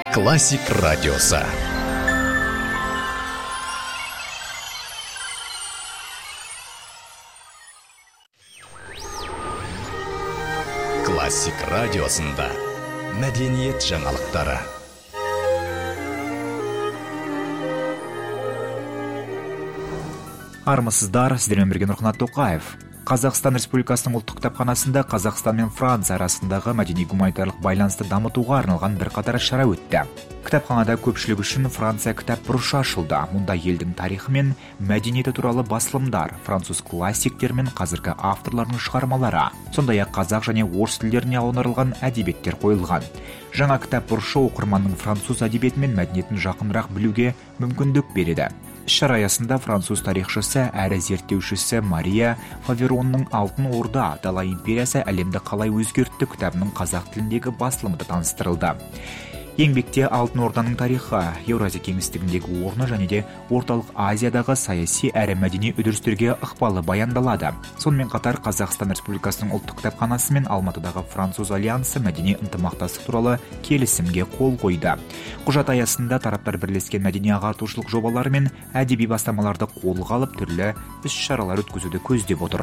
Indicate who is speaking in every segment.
Speaker 1: Классик радиосы. Классик радиосында мәдениет жаңалықтары.
Speaker 2: Армысыздар, сіздермен бірге Нұрқанат Тоқаев. Қазақстан Республикасының ұлттық кітапханасында Қазақстан мен Франция арасындағы мәдени-гуманитарлық байланысты дамытуға арналған бірқатар шара өтті. Кітапханада көпшілік үшін Франция кітап бұрышы ашылды. Мұнда елдің тарихы мен мәдениеті туралы басылымдар, француз классиктер мен қазіргі авторлардың шығармалары, сондай-ақ қазақ және орыс тілдеріне аударылған әдебиеттер қойылған. Жаңа кітап бұрышы оқырманның француз әдебиеті мен мәдениетін жақынырақ білуге мүмкіндік береді. Шара аясында француз тарихшысы әрі зерттеушісі Мария Фаверонның «Алтын Орда. Дала империясы әлемді қалай өзгертті» кітабының қазақ тіліндегі басылымы да таныстырылды. Еңбекте Алтын Орданың тарихы, Еуразия кеңістігіндегі орны және де Орталық Азиядағы саяси әрі мәдени үдерістерге ықпалы баяндалады. Сонымен қатар Қазақстан Республикасының ұлттық кітапханасы мен Алматыдағы француз альянсы мәдени ынтымақтастық туралы келісімге қол қойды. Құжат аясында тараптар бірлескен мәдени ағартушылық жобалары мен әдеби бастамаларды қолға алып түрлі іс-шаралар өткізуді көздеп отыр.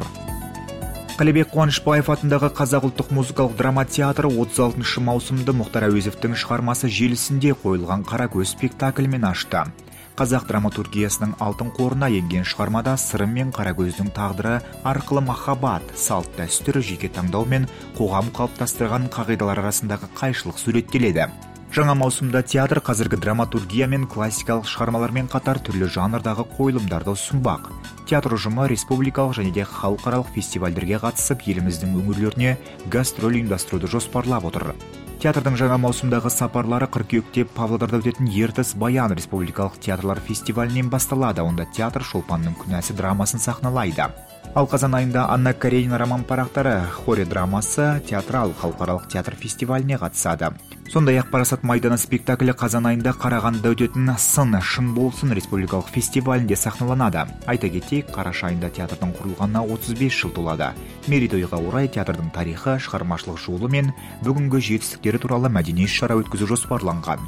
Speaker 2: Қалибек Қуанышбаев атындағы Қазақ ұлттық музыкалық драма театры 36 маусымды Мұхтар Әуезовтің шығармасы желісінде қойылған Қаракөз спектаклімен ашты. Қазақ драматургиясының алтын қорына енген шығармада сырым мен Қаракөздің тағдыры арқылы махаббат, салт дәстүр, жеке таңдау мен қоғам қалыптастырған қағидалар арасындағы қайшылық суреттеледі. Жаңа маусымда театр қазіргі драматургия мен классикалық шығармалармен қатар түрлі жанрдағы қойылымдарды ұсынбақ. Театр ұжымы республикалық және де халықаралық фестивальдерге қатысып, еліміздің өңірлеріне гастроль ұйымдастыруды жоспарлап отыр. Театрдың жаңа маусымдағы сапарлары қыркүйекте Павлодарда өтетін Ертіс Баян республикалық театрлар фестивалінен басталады. Онда театр Шолпанның күнәсі драмасын сахналайды. Ал қазан айында Анна Каренина роман парақтары хоре драмасы театрал халықаралық театр фестиваліне қатысады. Сондай-ақ Парасат майданы спектаклі қазан айында Қарағандыда өтетін Сын шын болсын республикалық фестивалінде сахналанады. Айта кетейік, қараша айында театрдың құрылғанына 35 жыл толады. Мерейтойға орай театрдың тарихы, шығармашылық жолы мен бүгінгі жетістіктері туралы мәдени іс-шара өткізу жоспарланған.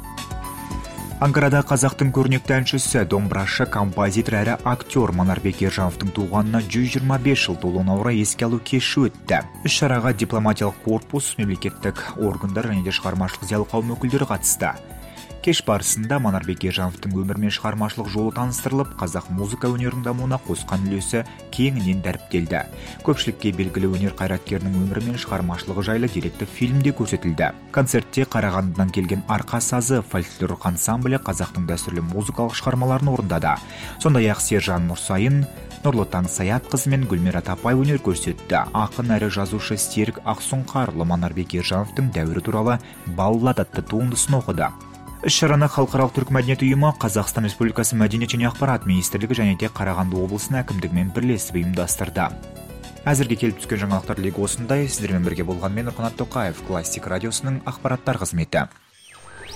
Speaker 2: Анкарада қазақтың көрнекті әншісі, домбырашы, композитор әрі актер Манарбек Ержановтың туғанына 125 жыл толуына орай еске алу кеші өтті. Іс-шараға дипломатиялық корпус, мемлекеттік органдар және де шығармашылық зиялы қауым өкілдері қатысты. Кеш барысында Манарбек Ержановтың өмір мен шығармашылық жолы таныстырылып, қазақ музыка өнерінің дамуына қосқан үлесі кеңінен дәріптелді. Көпшілікке белгілі өнер қайраткерінің өмірі мен шығармашылығы жайлы деректі фильмде көрсетілді. Концертте Қарағандыдан келген арқа сазы фольклорлық ансамблі қазақтың дәстүрлі музыкалық шығармаларын орындады. Сондай-ақ Сержан Нұрсайын, Нұрлытаң Саятқызы мен Гүлмира Тапай өнер көрсетті. Ақын әрі жазушы Серік Ақсұңқарлы Манарбек Ержановтың дәуірі туралы баллад атты туындысын оқыды. Іс-шараны халықаралық түркі мәдениет ұйымы, Қазақстан Республикасы мәдениет және ақпарат министрлігі және де Қарағанды облысының әкімдігімен бірлесіп ұйымдастырды. Әзірге келіп түскен жаңалықтар легі осындай. Сіздермен бірге болған мен Нұрқанат Тоқаев, Классик радиосының ақпараттар қызметі.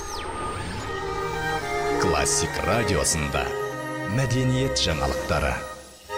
Speaker 1: Классик радиосында мәдениет жаңалықтары.